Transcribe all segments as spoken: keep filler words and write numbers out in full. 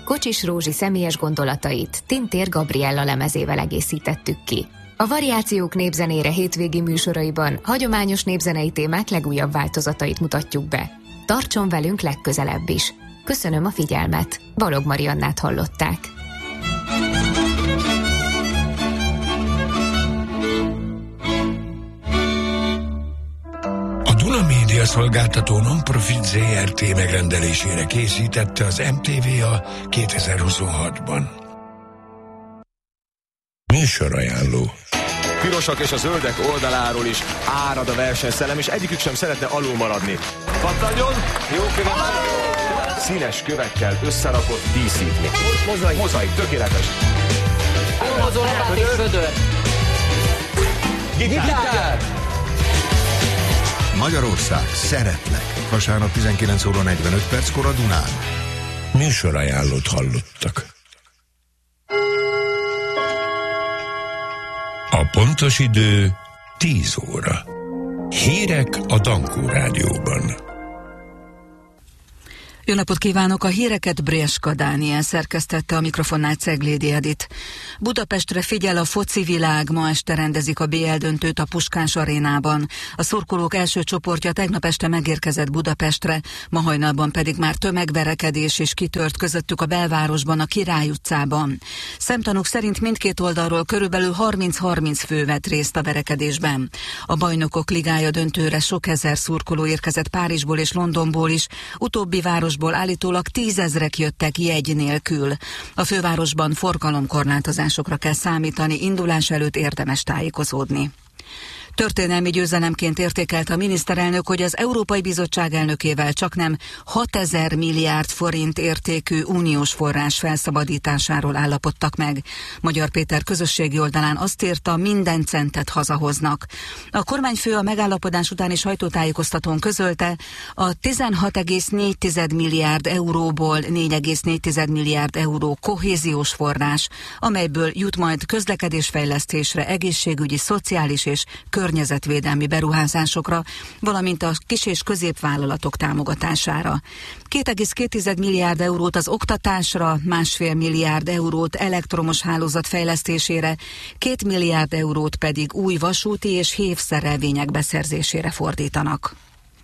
Kocsis Rózsi személyes gondolatait Tintér Gabriella lemezével egészítettük ki. A Variációk népzenére hétvégi műsoraiban hagyományos népzenei témák legújabb változatait mutatjuk be. Tartson velünk legközelebb is. Köszönöm a figyelmet. Balog Mariannát hallották. A Duna Média Szolgáltató Non-Profit zé er té megrendelésére készítette az em té vé a kétezer-huszonhatban. Műsorajánló. Pirosak és a zöldek oldaláról is árad a versenyszellem, és egyikük sem szeretne alul maradni. Pattanjon! Jó követ! Színes kövekkel összerakott díszítmény. Mozaik. Mozaik, tökéletes. Elmozó lapát és vödör. Gitár! Magyarország, szeretlek. Vasárnap tizenkilenc óra negyvenöt perckor a Dunán. Műsorajánlót hallottak. A pontos idő tíz óra. Hírek a Dankó Rádióban. Jó napot kívánok! A híreket Brieska Dániel szerkesztette, a mikrofonnál Ceglédi Edit. Budapestre figyel a foci világ, ma este rendezik a bé el döntőt a Puskás arénában. A szurkolók első csoportja tegnap este megérkezett Budapestre, ma hajnalban pedig már tömegverekedés is kitört közöttük a belvárosban, a Király utcában. Szemtanúk szerint mindkét oldalról körülbelül harminc-harminc fő vett részt a verekedésben. A Bajnokok Ligája döntőre sok ezer szurkoló érkezett Párizsból és Londonból is, utóbbi város állítólag tízezrek jöttek jegy nélkül. A fővárosban forgalomkorlátozásokra kell számítani, indulás előtt érdemes tájékozódni. Történelmi győzelemként értékelt a miniszterelnök, hogy az Európai Bizottság elnökével csaknem hatezer milliárd forint értékű uniós forrás felszabadításáról állapodtak meg. Magyar Péter közösségi oldalán azt írta, minden centet hazahoznak. A kormányfő a megállapodás utáni sajtótájékoztatón közölte, a tizenhat egész négy milliárd euróból négy egész négy milliárd euró kohéziós forrás, amelyből jut majd közlekedésfejlesztésre, egészségügyi, szociális és környezetvédelmi beruházásokra, valamint a kis- és középvállalatok támogatására. két egész két milliárd eurót az oktatásra, másfél milliárd eurót elektromos hálózat fejlesztésére, két milliárd eurót pedig új vasúti és hévszerelvények beszerzésére fordítanak.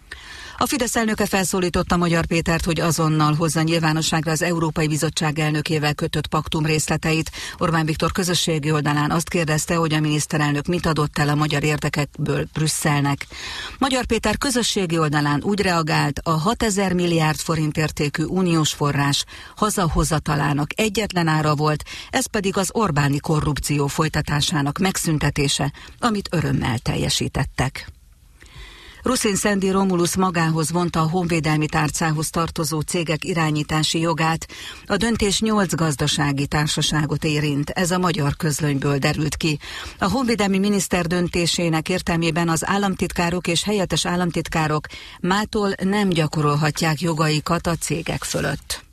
A Fidesz elnöke felszólította Magyar Pétert, hogy azonnal hozza nyilvánosságra az Európai Bizottság elnökével kötött paktum részleteit. Orbán Viktor közösségi oldalán azt kérdezte, hogy a miniszterelnök mit adott el a magyar érdekekből Brüsszelnek. Magyar Péter közösségi oldalán úgy reagált, a hatezer milliárd forint értékű uniós forrás hazahozatalának egyetlen ára volt, ez pedig az Orbáni korrupció folytatásának megszüntetése, amit örömmel teljesítettek. Ruszin Szendi Romulus magához vonta a honvédelmi tárcához tartozó cégek irányítási jogát. A döntés nyolc gazdasági társaságot érint, ez a Magyar Közlönyből derült ki. A honvédelmi miniszter döntésének értelmében az államtitkárok és helyettes államtitkárok mától nem gyakorolhatják jogaikat a cégek fölött.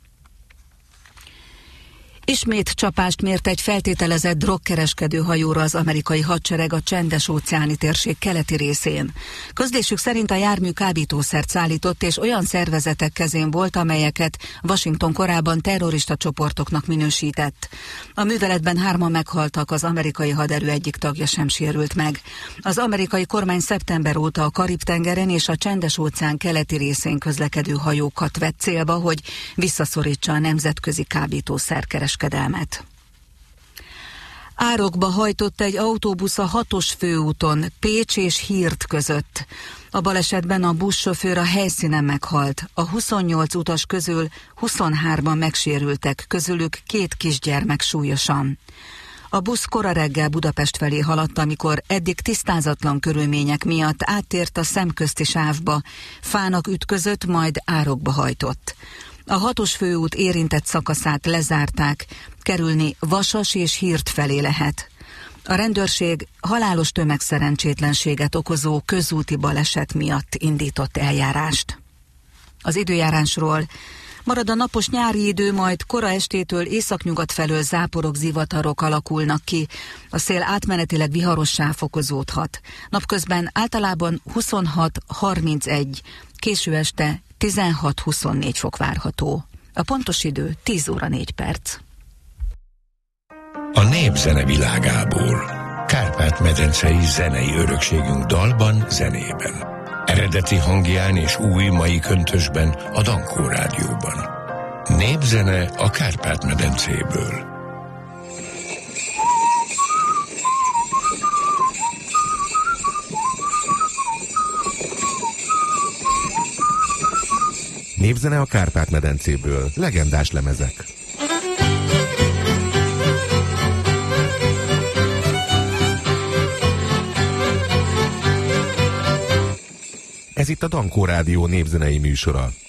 Ismét csapást mért egy feltételezett drogkereskedő hajóra az amerikai hadsereg a Csendes-óceáni térség keleti részén. Közlésük szerint a jármű kábítószert szállított és olyan szervezetek kezén volt, amelyeket Washington korábban terrorista csoportoknak minősített. A műveletben hárman meghaltak, az amerikai haderő egyik tagja sem sérült meg. Az amerikai kormány szeptember óta a Karib-tengeren és a Csendes-óceán keleti részén közlekedő hajókat vett célba, hogy visszaszorítsa a nemzetközi kábítószerkereskedelmet. Árokba hajtott egy autóbusz a hatos főúton, Pécs és Hírt között. A balesetben a buszsofőr a helyszínen meghalt. A huszonnyolc utas közül huszonhárman megsérültek, közülük két kisgyermek súlyosan. A busz kora reggel Budapest felé haladt, amikor eddig tisztázatlan körülmények miatt áttért a szemközti sávba, fának ütközött, majd árokba hajtott. A hatos főút érintett szakaszát lezárták, kerülni Vasas és Hírt felé lehet. A rendőrség halálos tömegszerencsétlenséget okozó közúti baleset miatt indított eljárást. Az időjárásról: marad a napos nyári idő, majd kora estétől északnyugat felől záporok, zivatarok alakulnak ki. A szél átmenetileg viharossá fokozódhat. Napközben általában huszonhat harmincegy, késő este tizenhat huszonnégy fok várható. A pontos idő tíz óra négy perc. A népzene világából. Kárpát-medencei zenei örökségünk dalban, zenében. Eredeti hangján és új mai köntösben a Dankó Rádióban. Népzene a Kárpát-medencéből. Népzene a Kárpát-medencéből. Legendás lemezek. Ez itt a Dankó Rádió népzenei műsora.